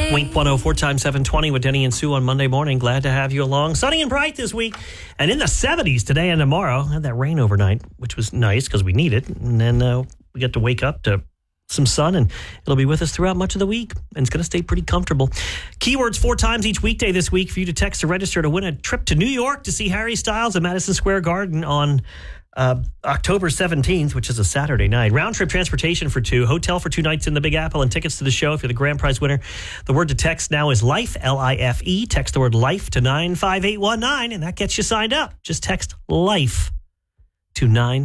Wink 104 times 720 with Denny and Sue on Monday morning. Glad to have you along. Sunny and bright this week. And in the 70s today and tomorrow. Had that rain overnight, which was nice because we need it. And then we get to wake up to some sun, and it'll be with us throughout much of the week. And it's going to stay pretty comfortable. Keywords 4 times each weekday this week for you to text to register to win a trip to New York to see Harry Styles at Madison Square Garden on October 17th, which is a Saturday night. Round trip transportation for 2, hotel for 2 nights in the Big Apple, and tickets to the show if you're the grand prize winner. The word to text now is LIFE, L-I-F-E. Text the word LIFE to 95819, and that gets you signed up. Just text LIFE to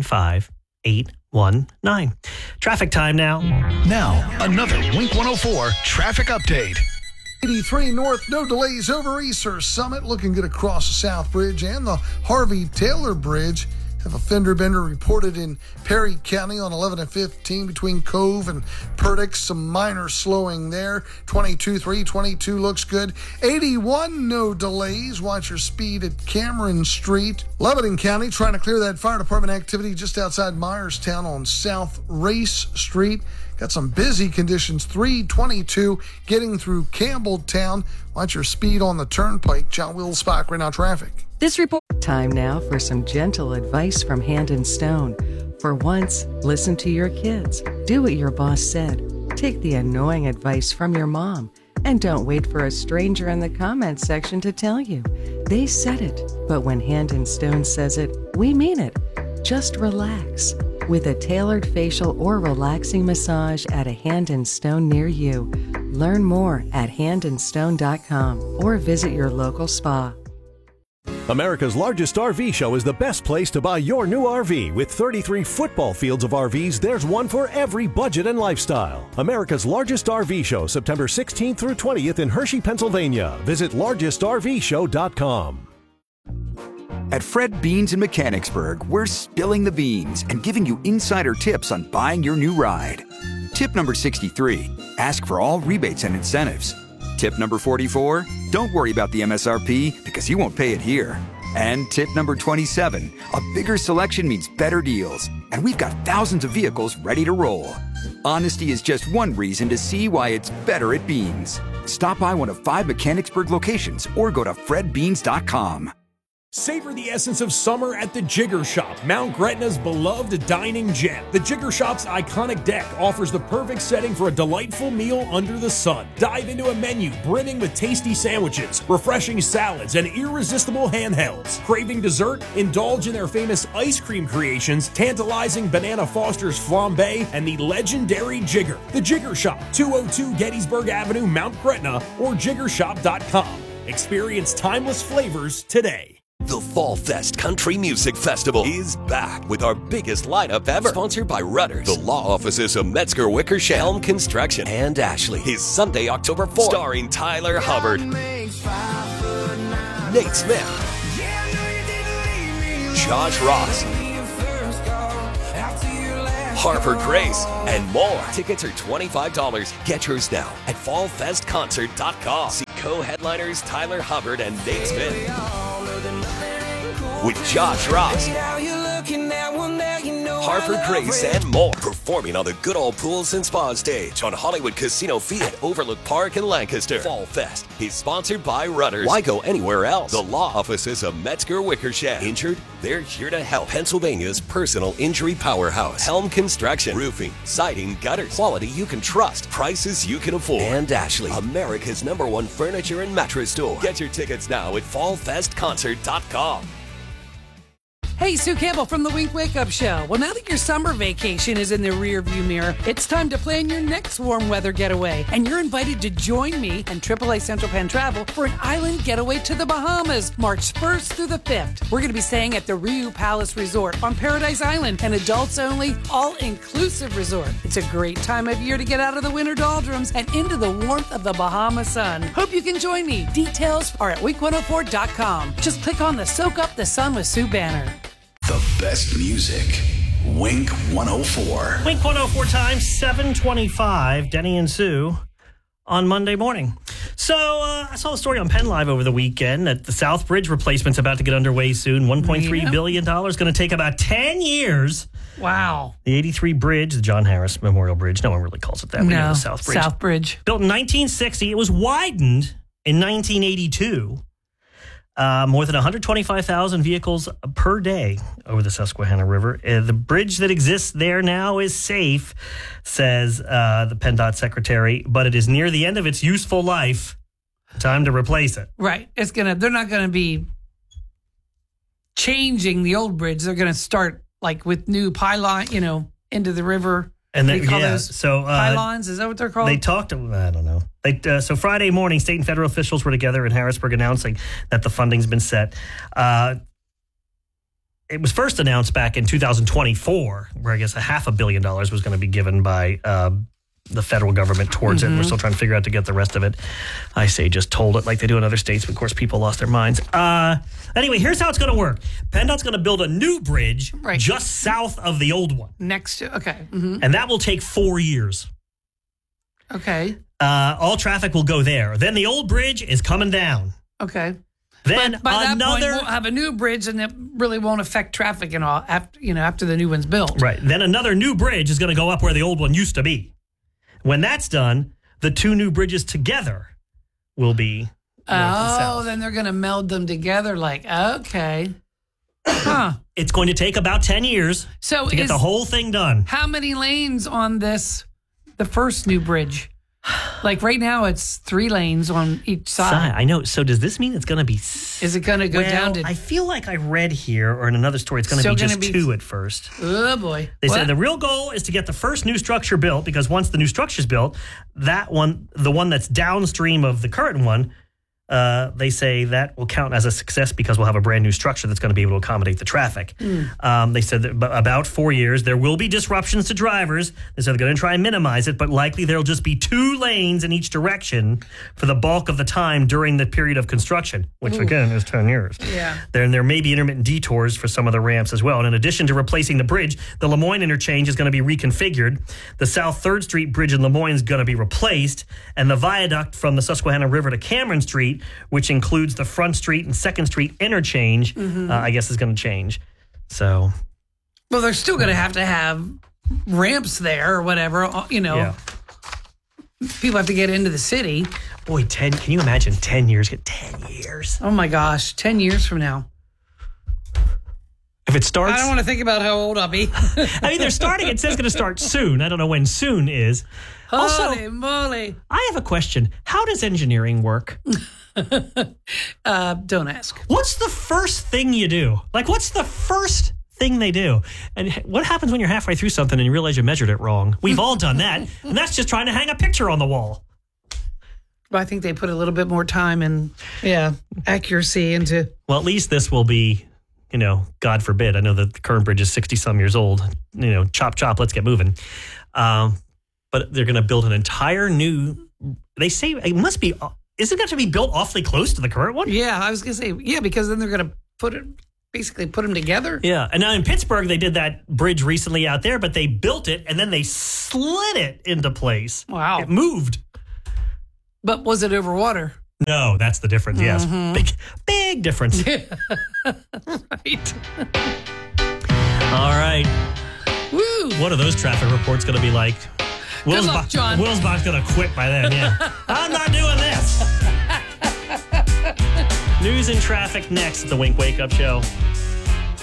95819. Traffic time now. Now, another Wink 104 traffic update. 83 north, no delays over Easter Summit. Looking good across the South Bridge and the Harvey Taylor Bridge. Have a fender bender reported in Perry County on 11 and 15 between Cove and Perdix. Some minor slowing there. 22 looks good. 81, no delays. Watch your speed at Cameron Street. Lebanon County trying to clear that fire department activity just outside Myerstown on South Race Street. Got some busy conditions. 322 getting through Campbelltown. Watch your speed on the turnpike. John Wills-Spock right now traffic. This report. Time now for some gentle advice from Hand and Stone. For once, listen to your kids. Do what your boss said. Take the annoying advice from your mom. And don't wait for a stranger in the comments section to tell you. They said it, but when Hand and Stone says it, we mean it. Just relax. With a tailored facial or relaxing massage at a Hand and Stone near you. Learn more at handandstone.com or visit your local spa. America's largest RV show is the best place to buy your new RV. With 33 football fields of RVs, there's one for every budget and lifestyle. America's largest RV show, September 16th through 20th in Hershey, Pennsylvania. Visit largestrvshow.com. At Fred Beans in Mechanicsburg, we're spilling the beans and giving you insider tips on buying your new ride. Tip number 63, ask for all rebates and incentives. Tip number 44, don't worry about the MSRP because you won't pay it here. And tip number 27, a bigger selection means better deals. And we've got thousands of vehicles ready to roll. Honesty is just one reason to see why it's better at Beans. Stop by one of 5 Mechanicsburg locations or go to fredbeans.com. Savor the essence of summer at the Jigger Shop, Mount Gretna's beloved dining gem. The Jigger Shop's iconic deck offers the perfect setting for a delightful meal under the sun. Dive into a menu brimming with tasty sandwiches, refreshing salads, and irresistible handhelds. Craving dessert? Indulge in their famous ice cream creations, tantalizing Banana Foster's flambe, and the legendary Jigger. The Jigger Shop, 202 Gettysburg Avenue, Mount Gretna, or jiggershop.com. Experience timeless flavors today. The Fall Fest Country Music Festival is back with our biggest lineup ever. Sponsored by Rudders, the law offices of Metzger Wickersham, Helm Construction, and Ashley. Is Sunday, October 4th. Starring Tyler Hubbard, Nate Smith, Josh Ross, Harper Grace, and more. Tickets are $25. Get yours now at fallfestconcert.com. See co-headliners Tyler Hubbard and Nate Smith. With Josh Ross, Harper Grace, and more. Performing on the Good Old Pools and Spa stage on Hollywood Casino Field at Overlook Park in Lancaster. Fall Fest is sponsored by Rudders. Why go anywhere else? The law offices of Metzger Wickersham. Injured? They're here to help. Pennsylvania's personal injury powerhouse. Helm Construction. Roofing, siding, gutters. Quality you can trust. Prices you can afford. And Ashley, America's #1 furniture and mattress store. Get your tickets now at fallfestconcert.com. Hey, Sue Campbell from the Wink Wake Up Show. Well, now that your summer vacation is in the rearview mirror, it's time to plan your next warm weather getaway. And you're invited to join me and AAA Central Penn Travel for an island getaway to the Bahamas, March 1st through the 5th. We're going to be staying at the Riu Palace Resort on Paradise Island, an adults-only, all-inclusive resort. It's a great time of year to get out of the winter doldrums and into the warmth of the Bahama sun. Hope you can join me. Details are at wink104.com. Just click on the Soak Up the Sun with Sue banner. The best music. Wink 104. Wink 104 times 725. Denny and Sue on Monday morning. So I saw a story on Penn Live over the weekend that the South Bridge replacement's about to get underway soon. $1.3 billion. Going to take about 10 years Wow. The 83 Bridge, the John Harris Memorial Bridge, no one really calls it that. We know the South Bridge. South Bridge. Built in 1960. It was widened in 1982. More than 125,000 vehicles per day over the Susquehanna River. The bridge that exists there now is safe, says the PennDOT secretary, but it is near the end of its useful life. Time to replace it. Right. They're not going to be changing the old bridge. They're going to start like with new pylon, into the river. And then, pylons, is that what they're called? They talked, I don't know. So Friday morning, state and federal officials were together in Harrisburg announcing that the funding's been set. It was first announced back in 2024, where I guess $500 million was going to be given by the federal government towards it. We're still trying to figure out to get the rest of it. I say just told it like they do in other states, but of course people lost their minds. Anyway, here's how it's going to work. PennDOT's going to build a new bridge just south of the old one. Okay. Mm-hmm. And that will take 4 years. Okay. All traffic will go there. Then the old bridge is coming down. Okay. Then but by that point, we'll have a new bridge, and it really won't affect traffic and all after the new one's built. Right. Then another new bridge is going to go up where the old one used to be. When that's done, the two new bridges together will be north and south. Then they're going to meld them together. Okay. Huh. It's going to take about 10 years to get the whole thing done. How many lanes on the first new bridge? Like right now, it's 3 lanes on each side. I know. So does this mean it's going to be... Is it going to go down to... I feel like I read here, or in another story, it's going to be just 2 at first. Oh, boy. They said the real goal is to get the first new structure built, because once the new structure's built, that one, the one that's downstream of the current one, they say that will count as a success because we'll have a brand new structure that's going to be able to accommodate the traffic. They said that about 4 years, there will be disruptions to drivers. They said they're going to try and minimize it, but likely there'll just be 2 lanes in each direction for the bulk of the time during the period of construction, which again is 10 years. Yeah. There may be intermittent detours for some of the ramps as well. And in addition to replacing the bridge, the Lemoyne interchange is going to be reconfigured. The South 3rd Street Bridge in Lemoyne is going to be replaced, and the viaduct from the Susquehanna River to Cameron Street, which includes the Front Street and 2nd Street interchange, I guess is going to change. So, well, they're still going to have ramps there or whatever. Yeah. People have to get into the city. Boy, 10. Can you imagine 10 years? 10 years. Oh my gosh, 10 years from now. If it starts, I don't want to think about how old I'll be. I mean, they're starting. It says going to start soon. I don't know when soon is. Holy moly! I have a question. How does engineering work? Don't ask. What's the first thing you do? Like, what's the first thing they do? And what happens when you're halfway through something and you realize you measured it wrong? We've all done that. And that's just trying to hang a picture on the wall. Well, I think they put a little bit more time and, accuracy into... Well, at least this will be, God forbid. I know the current bridge is 60-some years old. Chop, chop, let's get moving. But they're going to build an entire new... They say it must be... Is it going to be built awfully close to the current one? Yeah, I was going to say, because then they're going to basically put them together. Yeah, and now in Pittsburgh, they did that bridge recently out there, but they built it and then they slid it into place. Wow. It moved. But was it over water? No, that's the difference, yes. Big difference. Right. All right. Woo! What are those traffic reports going to be like? Good luck, John. Willsbach's going to quit by then, yeah. I'm not doing this. News and traffic next at the Wink Wake Up Show.